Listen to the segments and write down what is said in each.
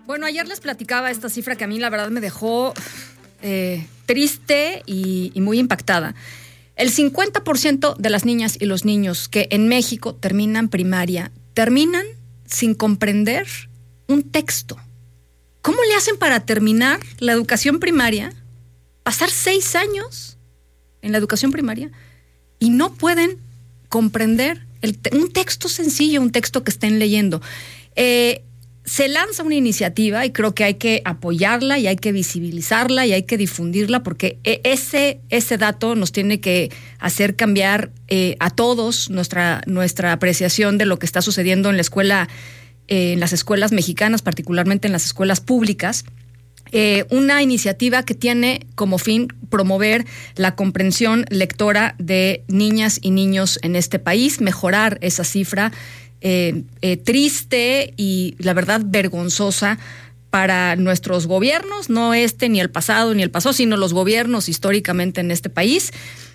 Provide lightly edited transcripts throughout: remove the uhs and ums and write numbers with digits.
Bueno, ayer les platicaba esta cifra que a mí la verdad me dejó triste y muy impactada. El 50% de las niñas y los niños que en México terminan primaria, terminan sin comprender un texto. ¿Cómo le hacen para terminar la educación primaria, pasar 6 años en la educación primaria y no pueden comprender un texto sencillo, un texto que estén leyendo? Se lanza una iniciativa y creo que hay que apoyarla y hay que visibilizarla y hay que difundirla porque ese dato nos tiene que hacer cambiar a todos nuestra apreciación de lo que está sucediendo en la escuela, en las escuelas mexicanas, particularmente en las escuelas públicas. Una iniciativa que tiene como fin promover la comprensión lectora de niñas y niños en este país, mejorar esa cifra triste y la verdad vergonzosa para nuestros gobiernos, no ni el pasado ni el pasado, sino los gobiernos históricamente en este país.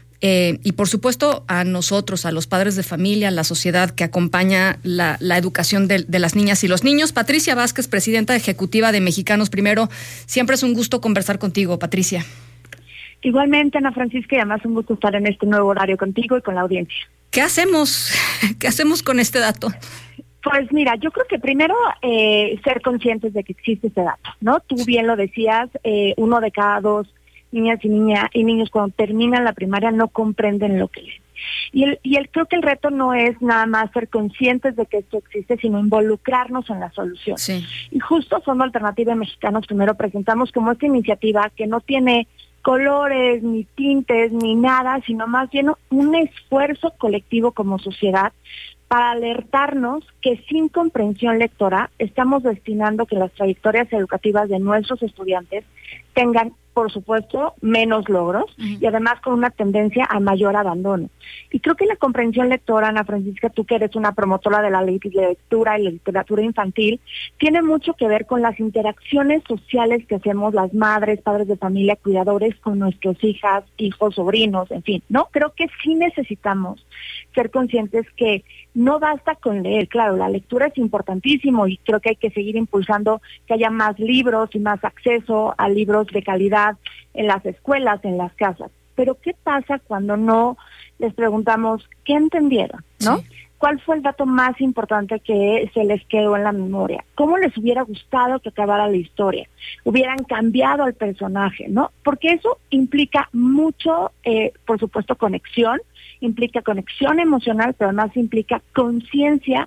Y por supuesto a nosotros, a los padres de familia, a la sociedad que acompaña la educación de las niñas y los niños. Patricia Vázquez, presidenta ejecutiva de Mexicanos Primero, siempre es un gusto conversar contigo, Patricia. Igualmente, Ana Francisca, y además un gusto estar en este nuevo horario contigo y con la audiencia. ¿Qué hacemos? ¿Qué hacemos con este dato? Pues mira, yo creo que primero ser conscientes de que existe este dato, ¿no? Tú bien lo decías, 1 de cada 2 niñas y niños cuando terminan la primaria no comprenden lo que leen. Creo que el reto no es nada más ser conscientes de que esto existe, sino involucrarnos en la solución. Sí. Y justo Fondo Alternativa de Mexicanos Primero presentamos como esta iniciativa que no tiene colores, ni tintes, ni nada, sino más bien un esfuerzo colectivo como sociedad para alertarnos que sin comprensión lectora estamos destinando que las trayectorias educativas de nuestros estudiantes tengan, por supuesto, menos logros y además con una tendencia a mayor abandono. Y creo que la comprensión lectora, Ana Francisca, tú que eres una promotora de la lectura y la literatura infantil, tiene mucho que ver con las interacciones sociales que hacemos las madres, padres de familia, cuidadores con nuestras hijas, hijos, sobrinos, en fin, ¿no? Creo que sí necesitamos ser conscientes que no basta con leer. Claro, la lectura es importantísimo y creo que hay que seguir impulsando que haya más libros y más acceso a libros de calidad en las escuelas, en las casas. Pero ¿qué pasa cuando no les preguntamos qué entendieron, ¿no? Sí. ¿Cuál fue el dato más importante que se les quedó en la memoria? ¿Cómo les hubiera gustado que acabara la historia? ¿Hubieran cambiado al personaje, no? Porque eso implica mucho, por supuesto, implica conexión emocional, pero además implica conciencia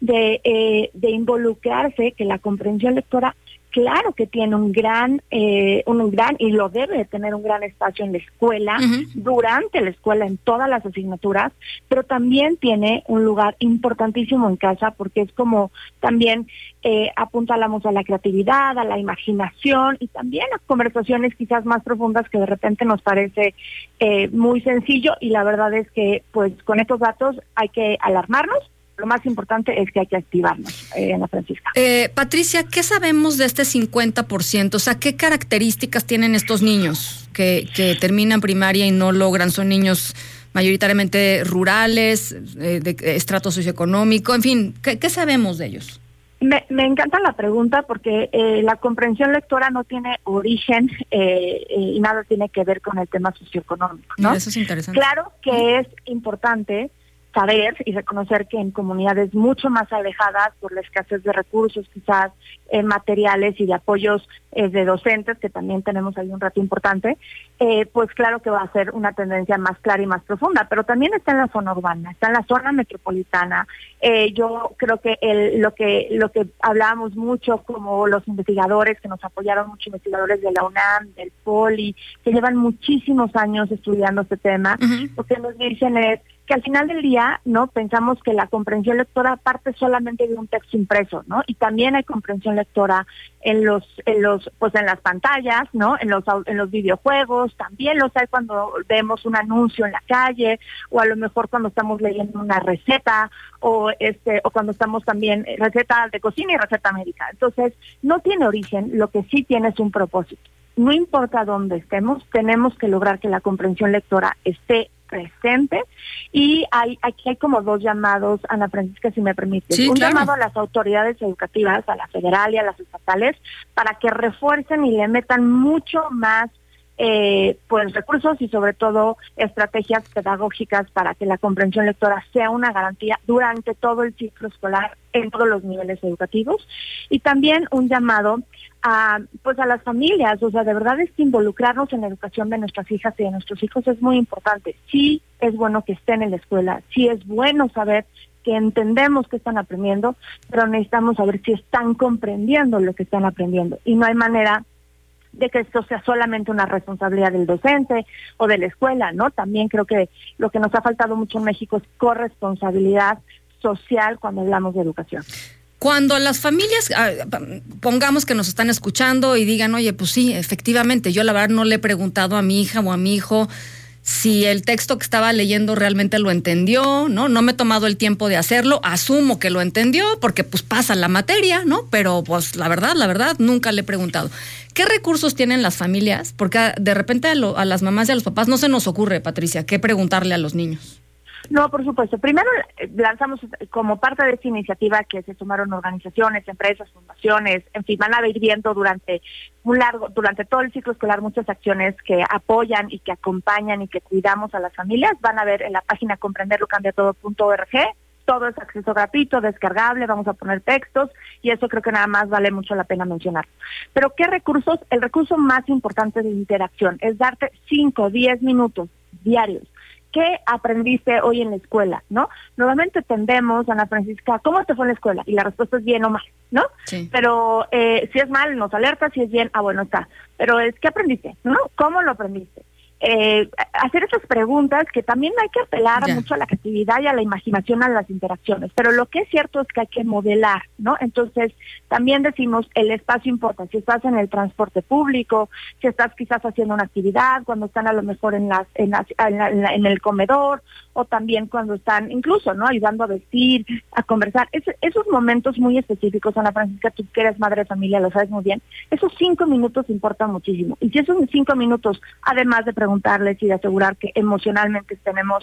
de involucrarse, que la comprensión lectora, claro que tiene un gran y lo debe de tener un gran espacio en la escuela, durante la escuela, en todas las asignaturas, pero también tiene un lugar importantísimo en casa porque es como también apuntamos a la creatividad, a la imaginación y también a conversaciones quizás más profundas que de repente nos parece muy sencillo, y la verdad es que pues con estos datos hay que alarmarnos. Lo más importante es que hay que activarnos, Ana Francisca. Patricia, ¿qué sabemos de este 50%? O sea, ¿qué características tienen estos niños que terminan primaria y no logran? ¿Son niños mayoritariamente rurales, de estrato socioeconómico? En fin, ¿qué sabemos de ellos? Me encanta la pregunta porque la comprensión lectora no tiene origen y nada tiene que ver con el tema socioeconómico, ¿no? Eso es interesante. Claro que es importante saber y reconocer que en comunidades mucho más alejadas por la escasez de recursos, quizás materiales y de apoyos de docentes, que también tenemos ahí un reto importante, pues claro que va a ser una tendencia más clara y más profunda, pero también está en la zona urbana, está en la zona metropolitana. Yo creo que lo que hablábamos mucho, como los investigadores que nos apoyaron, muchos investigadores de la UNAM, del POLI, que llevan muchísimos años estudiando este tema, lo que nos dicen es que al final del día, ¿no? Pensamos que la comprensión lectora parte solamente de un texto impreso, ¿no? Y también hay comprensión lectora en las pantallas, ¿no? En los videojuegos, también los hay cuando vemos un anuncio en la calle, o a lo mejor cuando estamos leyendo una receta, o cuando estamos también receta de cocina y receta médica. Entonces, no tiene origen, lo que sí tiene es un propósito. No importa dónde estemos, tenemos que lograr que la comprensión lectora esté presente, y aquí hay como 2 llamados, Ana Francisca, si me permite. Sí, un claro. llamado a las autoridades educativas, a la federal y a las estatales, estatales para que refuercen y le metan mucho más pues recursos y sobre todo estrategias pedagógicas para que la comprensión lectora sea una garantía durante todo el ciclo escolar en todos los niveles educativos. Y también un llamado a las familias, o sea, de verdad es que involucrarnos en la educación de nuestras hijas y de nuestros hijos es muy importante. Sí es bueno que estén en la escuela, sí es bueno saber que entendemos que están aprendiendo, pero necesitamos saber si están comprendiendo lo que están aprendiendo. Y no hay manera de que esto sea solamente una responsabilidad del docente o de la escuela, ¿no? También creo que lo que nos ha faltado mucho en México es corresponsabilidad social cuando hablamos de educación. Cuando las familias, pongamos que nos están escuchando y digan, oye, pues sí, efectivamente, yo la verdad no le he preguntado a mi hija o a mi hijo si el texto que estaba leyendo realmente lo entendió, ¿no? No me he tomado el tiempo de hacerlo, asumo que lo entendió porque pues pasa la materia, ¿no? Pero pues la verdad, nunca le he preguntado. ¿Qué recursos tienen las familias? Porque de repente a las mamás y a los papás no se nos ocurre, Patricia, ¿qué preguntarle a los niños? No, por supuesto. Primero lanzamos como parte de esta iniciativa que se sumaron organizaciones, empresas, fundaciones, en fin, van a ir viendo durante todo el ciclo escolar muchas acciones que apoyan y que acompañan y que cuidamos a las familias. Van a ver en la página comprenderlocambiatodo.org. Todo es acceso gratuito, descargable, vamos a poner textos y eso creo que nada más vale mucho la pena mencionar. Pero ¿qué recursos? El recurso más importante de interacción es darte 5, 10 minutos diarios. ¿Qué aprendiste hoy en la escuela, no? Normalmente tendemos, Ana Francisca, ¿cómo te fue en la escuela? Y la respuesta es bien o mal, ¿no? Sí. Pero si es mal, nos alerta, si es bien, bueno, está. Pero es, ¿qué aprendiste, no? ¿Cómo lo aprendiste? Hacer esas preguntas que también hay que apelar mucho a la creatividad y a la imaginación, a las interacciones, pero lo que es cierto es que hay que modelar, ¿no? Entonces, también decimos, el espacio importa, si estás en el transporte público, si estás quizás haciendo una actividad, cuando están a lo mejor en el comedor, o también cuando están incluso, ¿no? Ayudando a vestir, a conversar, esos momentos muy específicos, Ana Francisca, tú que eres madre de familia, lo sabes muy bien, esos 5 minutos importan muchísimo, y si esos 5 minutos, además de preguntarles y de asegurar que emocionalmente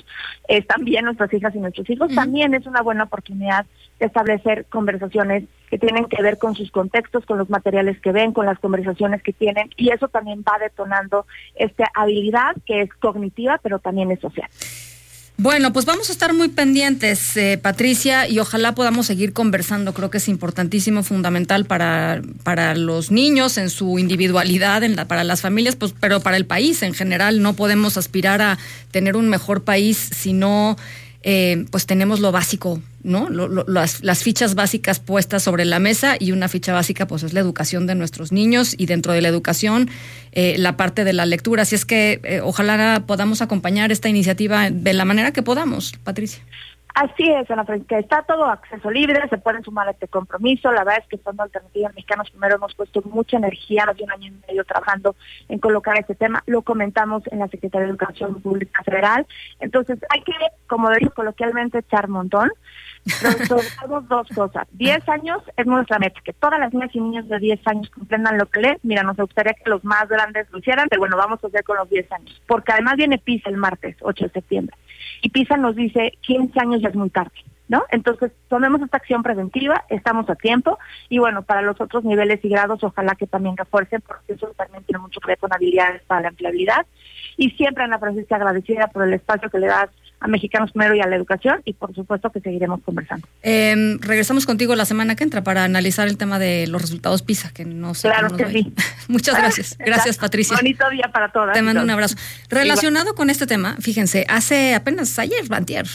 están bien nuestras hijas y nuestros hijos, también es una buena oportunidad de establecer conversaciones que tienen que ver con sus contextos, con los materiales que ven, con las conversaciones que tienen, y eso también va detonando esta habilidad que es cognitiva, pero también es social. Bueno, pues vamos a estar muy pendientes, Patricia, y ojalá podamos seguir conversando. Creo que es importantísimo, fundamental para los niños en su individualidad, para las familias, pues, pero para el país en general. No podemos aspirar a tener un mejor país si no pues tenemos lo básico, ¿no? Las fichas básicas puestas sobre la mesa, y una ficha básica pues es la educación de nuestros niños, y dentro de la educación la parte de la lectura. Así es que ojalá podamos acompañar esta iniciativa de la manera que podamos, Patricia. Así es, Ana Francisca, está todo acceso libre, se pueden sumar a este compromiso. La verdad es que Fondo Alternativas Mexicanos Primero hemos puesto mucha energía, más de 1 año y medio trabajando en colocar este tema. Lo comentamos en la Secretaría de Educación Pública Federal. Entonces hay que, como decimos coloquialmente, echar montón. Pero somos 2 cosas. 10 años es nuestra meta, que todas las niñas y niños de 10 años comprendan lo que leen. Mira, nos gustaría que los más grandes lo hicieran, pero bueno, vamos a hacer con los 10 años. Porque además viene PISA el martes, 8 de septiembre. Y PISA nos dice 15 años ya es muy tarde, ¿no? Entonces, tomemos esta acción preventiva, estamos a tiempo, y bueno, para los otros niveles y grados, ojalá que también refuercen, porque eso también tiene mucho que ver con habilidades para la empleabilidad. Y siempre, Ana Francisca, agradecida por el espacio que le das a Mexicanos Primero y a la educación, y por supuesto que seguiremos conversando. Regresamos contigo la semana que entra para analizar el tema de los resultados PISA, que no sé. Claro que sí. Muchas gracias. Gracias, Patricia. Bonito día para todas. Te mando un abrazo. Relacionado con este tema, fíjense, hace apenas ayer,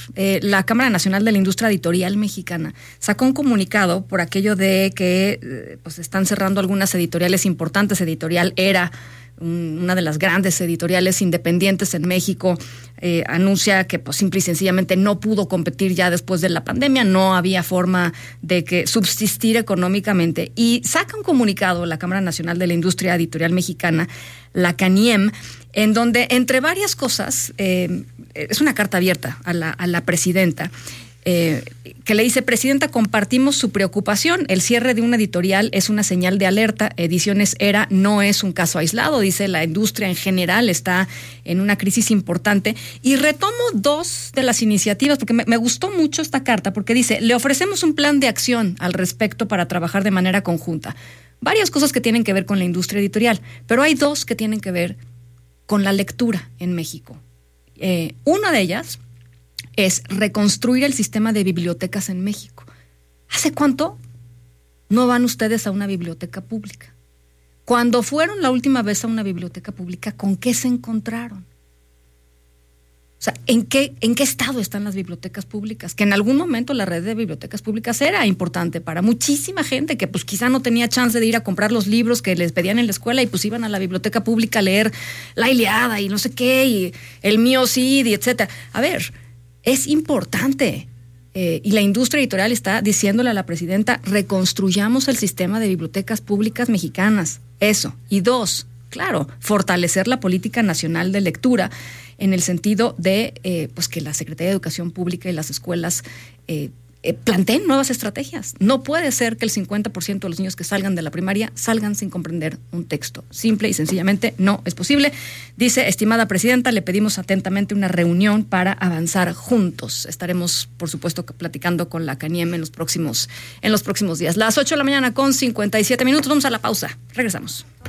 la Cámara Nacional de la Industria Editorial Mexicana sacó un comunicado por aquello de que pues están cerrando algunas editoriales importantes. Editorial Era, una de las grandes editoriales independientes en México, anuncia que pues simple y sencillamente no pudo competir ya después de la pandemia, no había forma de que subsistir económicamente, y saca un comunicado la Cámara Nacional de la Industria Editorial Mexicana, la CANIEM, en donde, entre varias cosas, es una carta abierta a la presidenta, que le dice: Presidenta, compartimos su preocupación. El cierre de una editorial es una señal de alerta. Ediciones Era no es un caso aislado. Dice, la industria en general está en una crisis importante. Y retomo 2 de las iniciativas, porque me gustó mucho esta carta, porque dice: le ofrecemos un plan de acción al respecto para trabajar de manera conjunta. varias cosas que tienen que ver con la industria editorial, pero hay dos que tienen que ver con la lectura en México. Una de ellas es reconstruir el sistema de bibliotecas en México. ¿Hace cuánto no van ustedes a una biblioteca pública? Cuando fueron la última vez a una biblioteca pública, ¿con qué se encontraron? O sea, ¿en qué estado están las bibliotecas públicas? Que en algún momento la red de bibliotecas públicas era importante para muchísima gente que pues quizá no tenía chance de ir a comprar los libros que les pedían en la escuela y pues iban a la biblioteca pública a leer La Ilíada y no sé qué, y el Mío Cid, y etcétera. A ver, es importante. Y la industria editorial está diciéndole a la presidenta, reconstruyamos el sistema de bibliotecas públicas mexicanas. Eso. Y dos, claro, fortalecer la política nacional de lectura en el sentido de pues que la Secretaría de Educación Pública y las escuelas planteen nuevas estrategias. No puede ser que el 50% de los niños que salgan de la primaria salgan sin comprender un texto. Simple y sencillamente no es posible. Dice, estimada presidenta, le pedimos atentamente una reunión para avanzar juntos. Estaremos, por supuesto, platicando con la CANIEM en los próximos días. Las 8 de la mañana con 57 minutos. Vamos a la pausa. Regresamos.